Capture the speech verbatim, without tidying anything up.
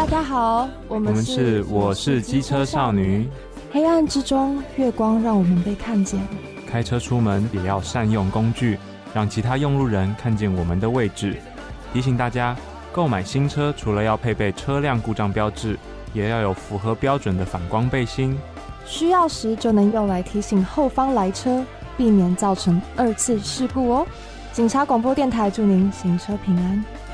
家好，我们是我们是我是机车少女。 黑暗之中，月光让我们被看见。 开车出门也要善用工具，让其他用路人看见我们的位置。提醒大家，购买新车除了要配备车辆故障标志，也要有符合标准的反光背心。 需要时就能用来提醒后方来车，避免造成二次事故哦。警察广播电台祝您行车平安。